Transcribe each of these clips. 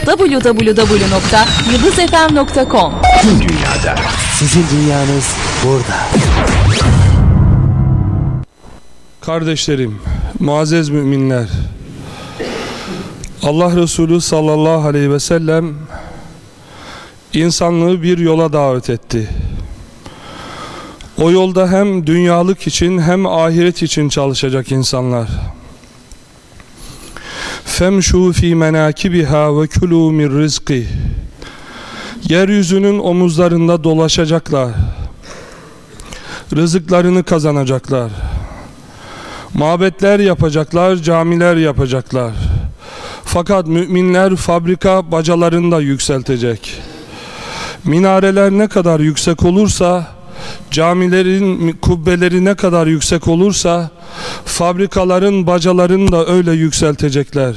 www.yıldızfm.com. Tüm dünyada. Sizin dünyanız burada. Kardeşlerim, muazzez müminler, Allah Resulü sallallahu aleyhi ve sellem insanlığı bir yola davet etti. O yolda hem dünyalık için hem ahiret için çalışacak insanlar. Femşu fi menakibiha ve kulu min rizqi. Yeryüzünün omuzlarında dolaşacaklar. Rızıklarını kazanacaklar. Mabetler yapacaklar, camiler yapacaklar. Fakat müminler fabrika bacalarını da yükseltecek. Minareler ne kadar yüksek olursa, camilerin kubbeleri ne kadar yüksek olursa, fabrikaların bacalarını da öyle yükseltecekler.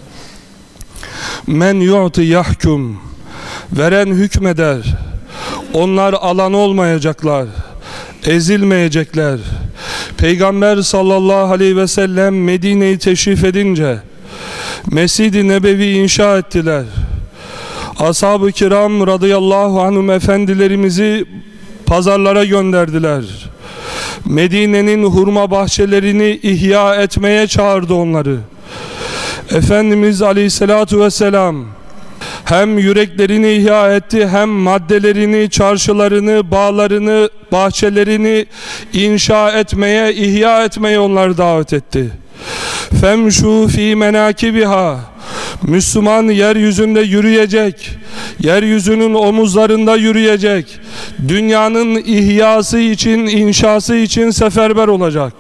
Men yu'ti yahkum. Veren hükmeder. Onlar alan olmayacaklar. Ezilmeyecekler. Peygamber sallallahu aleyhi ve sellem Medine'yi teşrif edince Mescid-i Nebevi inşa ettiler. Ashab-ı kiram radıyallahu anhum efendilerimizi pazarlara gönderdiler. Medine'nin hurma bahçelerini ihya etmeye çağırdı onları. Efendimiz aleyhissalatu vesselam hem yüreklerini ihya etti, hem maddelerini, çarşılarını, bağlarını, bahçelerini inşa etmeye, ihya etmeye onları davet etti. Femşu fi menakibiha. Müslüman yeryüzünde yürüyecek, yeryüzünün omuzlarında yürüyecek, dünyanın ihyası için, inşası için seferber olacak.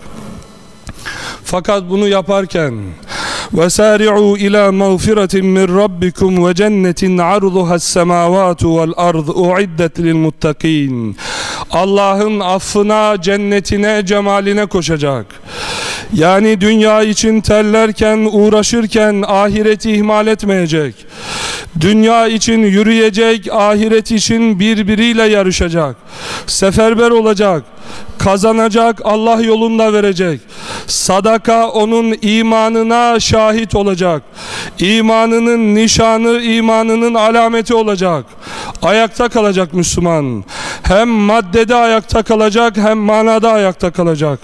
Fakat bunu yaparken وَسَارِعُوا إِلَى مَغْفِرَةٍ مِّنْ رَبِّكُمْ وَجَنَّةٍ عَرْضُهَا السَّمَاوَاتُ وَالْأَرْضُ اُعِدَّتْ لِلْمُتَّقِينَ. Allah'ın affına, cennetine, cemaline koşacak. Yani dünya için terlerken, uğraşırken ahireti ihmal etmeyecek. Dünya için yürüyecek, ahiret için birbiriyle yarışacak. Seferber olacak, kazanacak, Allah yolunda verecek. Sadaka onun imanına şahit olacak. İmanının nişanı, imanının alameti olacak. Ayakta kalacak Müslüman. Hem maddede ayakta kalacak, hem manada ayakta kalacak.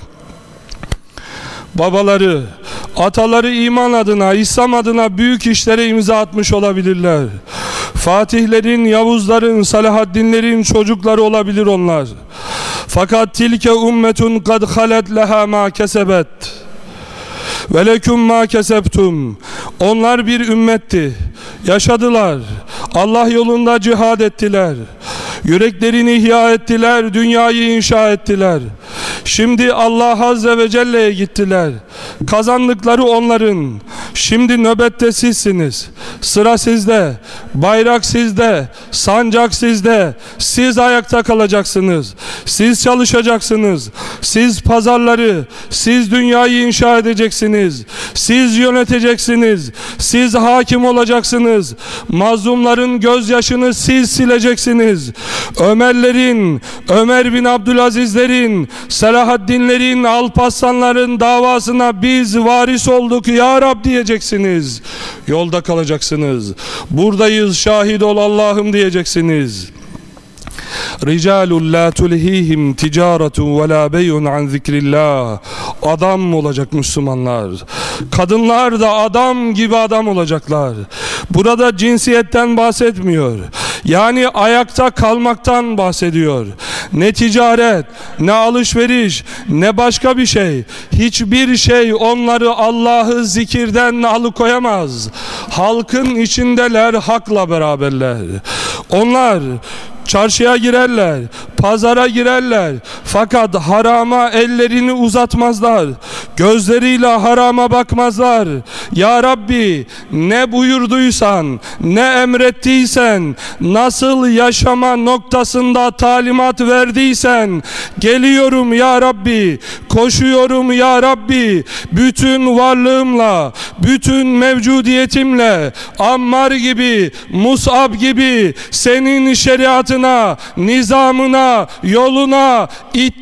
Babaları, ataları iman adına, İslam adına büyük işlere imza atmış olabilirler. Fatihlerin, Yavuzların, Salahaddinlerin çocukları olabilir onlar. Fakat tilke ummetun kad halet leha ma kesebet ve leküm ma kesebtum. Onlar bir ümmetti. Yaşadılar. Allah yolunda cihad ettiler. Yüreklerini ihya ettiler, dünyayı inşa ettiler. Şimdi Allah Azze ve Celle'ye gittiler. Kazandıkları onların. Şimdi nöbette sizsiniz. Sıra sizde. Bayrak sizde. Sancak sizde. Siz ayakta kalacaksınız. Siz çalışacaksınız. Siz pazarları, siz dünyayı inşa edeceksiniz. Siz yöneteceksiniz. Siz hakim olacaksınız. Mazlumların gözyaşını siz sileceksiniz. Ömerlerin, Ömer bin Abdülazizlerin, Selahaddinlerin, Alparslanların davasına biz varis olduk ya Rab diyeceksiniz. Yolda kalacaksınız. Buradayız, şahit ol Allah'ım diyeceksiniz. Ricalun la tulhihim ticaretun ve la bey'un an zikrillah. Adam olacak Müslümanlar. Kadınlar da adam gibi adam olacaklar. Burada cinsiyetten bahsetmiyor. Yani ayakta kalmaktan bahsediyor. Ne ticaret, ne alışveriş, ne başka bir şey. Hiçbir şey onları Allah'ı zikirden alıkoyamaz. Halkın içindeler, hakla beraberler. Onlar çarşıya girerler, pazara girerler. Fakat harama ellerini uzatmazlar. Gözleriyle harama bakmazlar. Ya Rabbi, ne buyurduysan, ne emrettiysen, nasıl yaşama noktasında talimat verdiysen, geliyorum ya Rabbi, koşuyorum ya Rabbi, bütün varlığımla, bütün mevcudiyetimle, Ammar gibi, Mus'ab gibi senin şeriatına, nizamına, yoluna